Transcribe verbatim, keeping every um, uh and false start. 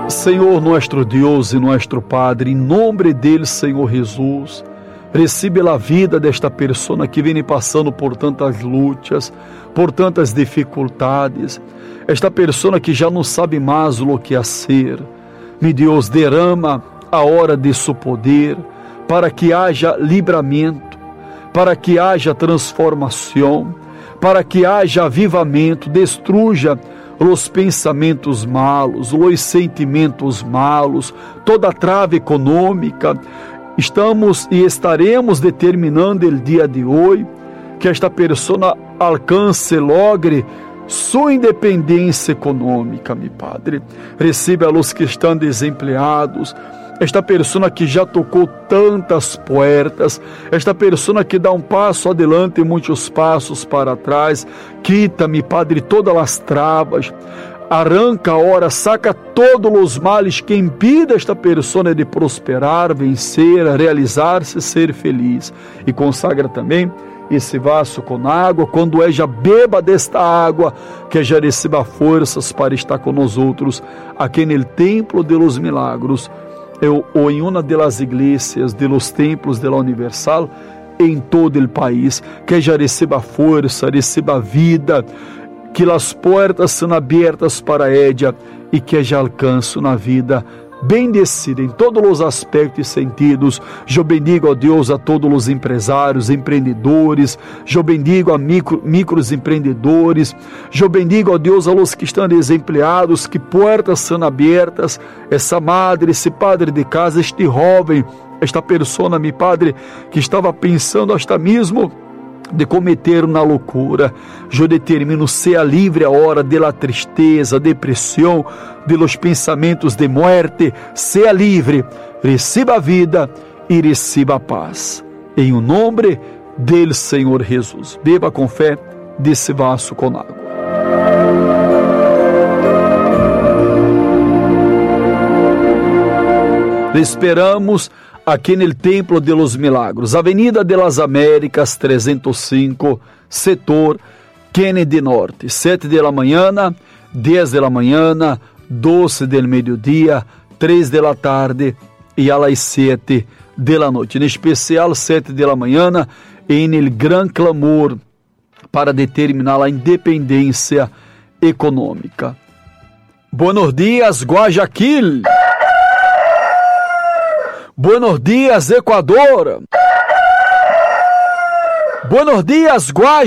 Senhor nuestro Deus e nuestro Padre, em nome dele, Senhor Jesus, recebe a vida desta pessoa que vem passando por tantas lutas, por tantas dificuldades, esta pessoa que já não sabe mais o que fazer. Meu Deus, derrama a hora de seu poder, para que haja livramento, para que haja transformação, para que haja avivamento, destruja os pensamentos malos, os sentimentos malos, toda trava econômica. Estamos e estaremos determinando o dia de hoje que esta pessoa alcance, logre sua independência econômica, meu Padre. Receba os que estão desempregados, esta pessoa que já tocou tantas portas, esta pessoa que dá um passo adelante e muitos passos para trás. Quita-me, Padre, todas as travas, arranca a hora, saca todos os males que impida esta pessoa de prosperar, vencer, realizar-se, ser feliz. E consagra também esse vaso com água, quando ella beba desta água, que ella receba forças para estar com nós outros, aqui no templo de los milagros, ou em uma das igrejas, de los templos de la Universal, em todo o país, que ella receba força, receba vida, que as portas são abertas para ella e que ella alcance na vida bendecida em todos os aspectos e sentidos. Eu bendigo a Deus a todos os empresários, empreendedores, eu bendigo a micro, micros empreendedores, eu bendigo a Deus a los que estão desempregados, que portas são abertas, essa madre, esse padre de casa, este jovem, esta pessoa, meu Padre, que estava pensando hasta mesmo de cometer uma loucura. Eu determino ser livre a hora de la tristeza, depressão, de los pensamentos de muerte. Seja livre, receba a vida e receba a paz. Em o nome del Senhor Jesus. Beba com fé desse vaso com água. Esperamos aqui no Templo de los Milagros, Avenida de las Américas trezentos e cinco, setor Kennedy Norte, sete da manhã, dez da manhã, doze del meio-dia, três da tarde e às sete da noite. Em especial, sete da manhã, em el gran clamor para determinar a independência econômica. Buenos dias, Guayaquil. Buenos dias, Equador. Buenos dias, Guayaquil.